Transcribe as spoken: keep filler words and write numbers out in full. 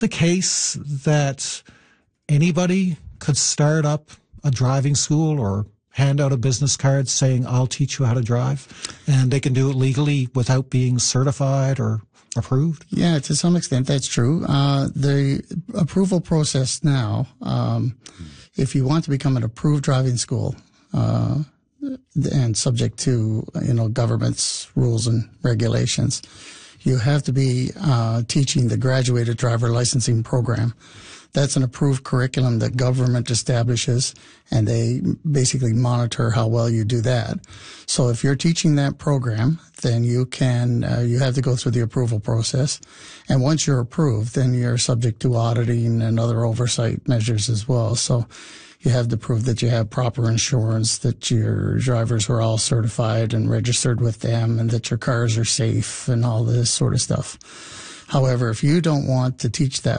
the case that anybody could start up a driving school or hand out a business card saying, I'll teach you how to drive, and they can do it legally without being certified or approved? Yeah, to some extent, that's true. Uh, the approval process now, um, if you want to become an approved driving school, uh, and subject to, you know, government's rules and regulations, you have to be uh, teaching the graduated driver licensing program. That's an approved curriculum that government establishes, and they basically monitor how well you do that. So if you're teaching that program, then you can, uh, you have to go through the approval process. And once you're approved, then you're subject to auditing and other oversight measures as well. So you have to prove that you have proper insurance, that your drivers are all certified and registered with them, and that your cars are safe and all this sort of stuff. However, if you don't want to teach that